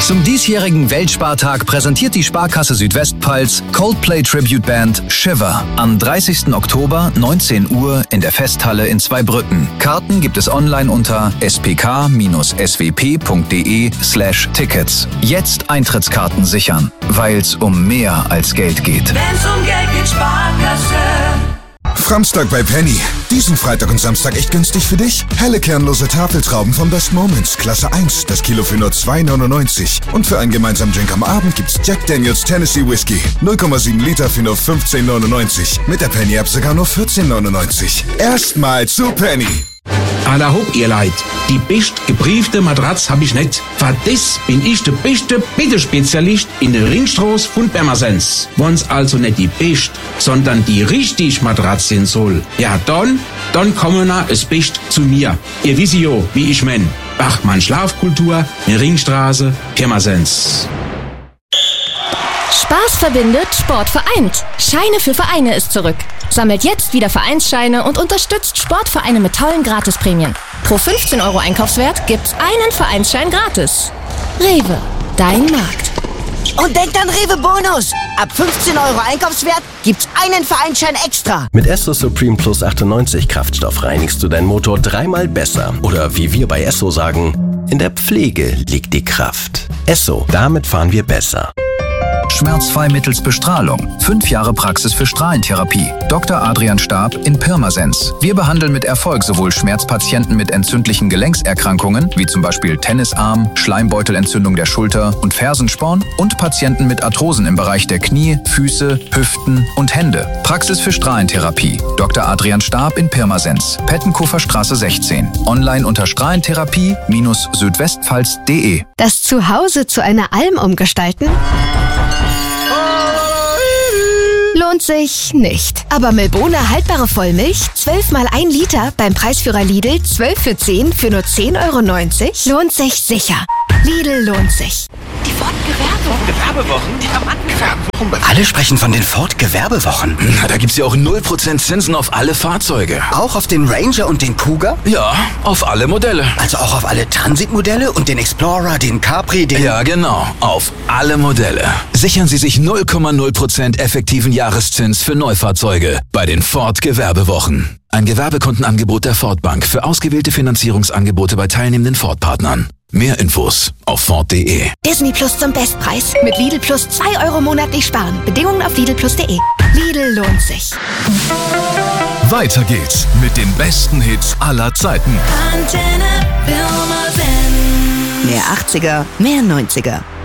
Zum diesjährigen Weltspartag präsentiert die Sparkasse Südwestpfalz Coldplay Tribute Band Shiver am 30. Oktober 19 Uhr in der Festhalle in Zweibrücken. Karten gibt es online unter spk-swp.de/Tickets. Jetzt Eintrittskarten sichern, weil es um mehr als Geld geht. Wenn's um Geld geht, Sparkasse. Framstag bei Penny. Diesen Freitag und Samstag echt günstig für dich? Helle kernlose Tafeltrauben von Best Moments, Klasse 1, das Kilo für nur 2,99. Und für einen gemeinsamen Drink am Abend gibt's Jack Daniels Tennessee Whiskey. 0,7 Liter für nur 15,99. Mit der Penny-App sogar nur 14,99. Erstmal zu Penny. Alla hopp, ihr Leid. Die best gebriefte Matratz hab ich nicht. Für das bin ich der beste Bittespezialist in der Ringstraße von Pirmasens. Wenn's also nicht die best, sondern die richtig Matratz sein soll, ja dann kommen na es best zu mir. Ihr wisst ja, wie ich mein. Bachmann Schlafkultur, Ringstraße, Pirmasens. Spaß verbindet, Sport vereint. Scheine für Vereine ist zurück. Sammelt jetzt wieder Vereinsscheine und unterstützt Sportvereine mit tollen Gratisprämien. Pro 15 € Einkaufswert gibt's einen Vereinsschein gratis. Rewe, dein Markt. Und denkt an Rewe Bonus. Ab 15 € Einkaufswert gibt's einen Vereinsschein extra. Mit Esso Supreme Plus 98 Kraftstoff reinigst du deinen Motor 3-mal besser. Oder wie wir bei Esso sagen, in der Pflege liegt die Kraft. Esso, damit fahren wir besser. Schmerzfrei mittels Bestrahlung. 5 Jahre Praxis für Strahlentherapie. Dr. Adrian Stab in Pirmasens. Wir behandeln mit Erfolg sowohl Schmerzpatienten mit entzündlichen Gelenkserkrankungen, wie zum Beispiel Tennisarm, Schleimbeutelentzündung der Schulter und Fersensporn, und Patienten mit Arthrosen im Bereich der Knie, Füße, Hüften und Hände. Praxis für Strahlentherapie. Dr. Adrian Stab in Pirmasens. Pettenkofer Straße 16. Online unter strahlentherapie-südwestpfalz.de. Das Zuhause zu einer Alm umgestalten? Lohnt sich nicht. Aber Milbona haltbare Vollmilch, 12 mal 1 Liter, beim Preisführer Lidl 12 für 10 für nur 10,90 €, lohnt sich sicher. Lidl lohnt sich. Die Ford-Gewerbewochen, die haben angefangen. Alle sprechen von den Ford-Gewerbewochen. Na, da gibt's ja auch 0% Zinsen auf alle Fahrzeuge. Auch auf den Ranger und den Cougar? Ja, auf alle Modelle. Also auch auf alle Transit-Modelle und den Explorer, den Capri, den... Ja, genau. Auf alle Modelle. Sichern Sie sich 0,0% effektiven Jahreszins für Neufahrzeuge bei den Ford-Gewerbewochen. Ein Gewerbekundenangebot der Ford Bank für ausgewählte Finanzierungsangebote bei teilnehmenden Ford-Partnern. Mehr Infos auf Ford.de. Disney Plus zum Bestpreis. Mit Lidl Plus 2 € monatlich sparen. Bedingungen auf lidlplus.de. Lidl lohnt sich. Weiter geht's mit den besten Hits aller Zeiten. Antenne Pirmasens. Mehr 80er, mehr 90er.